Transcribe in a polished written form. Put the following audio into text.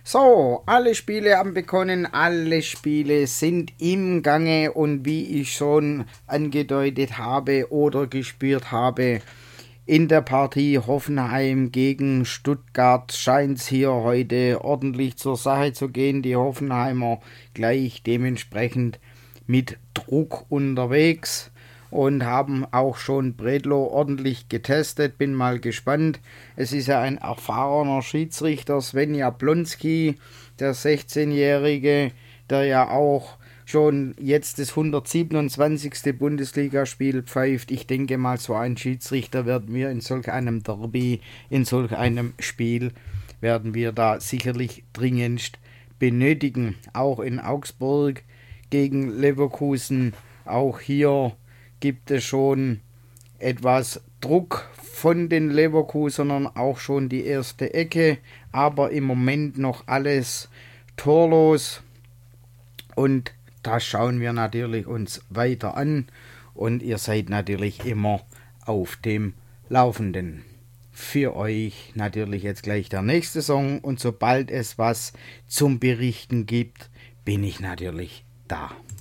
So, alle Spiele haben begonnen, alle Spiele sind im Gange und wie ich schon angedeutet habe oder gespürt habe, in der Partie Hoffenheim gegen Stuttgart scheint es hier heute ordentlich zur Sache zu gehen. Die Hoffenheimer gleich dementsprechend mit Druck unterwegs und haben auch schon Bredlo ordentlich getestet. Bin mal gespannt. Es ist ja ein erfahrener Schiedsrichter, Sven Jablonski, der 16-Jährige, der ja auch schon jetzt das 127. Bundesligaspiel pfeift. Ich denke mal, so ein Schiedsrichter werden wir in solch einem Derby, in solch einem Spiel, werden wir da sicherlich dringendst benötigen. Auch in Augsburg gegen Leverkusen, auch hier gibt es schon etwas Druck von den Leverkusenern, auch schon die erste Ecke, aber im Moment noch alles torlos und das schauen wir natürlich uns weiter an und ihr seid natürlich immer auf dem Laufenden. Für euch natürlich jetzt gleich der nächste Song und sobald es was zum Berichten gibt, bin ich natürlich da.